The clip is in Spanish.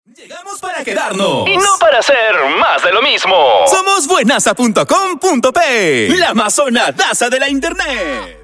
Llegamos para quedarnos y no para hacer más de lo mismo. Somos buenaza.com.p, la amazonadaza de la internet.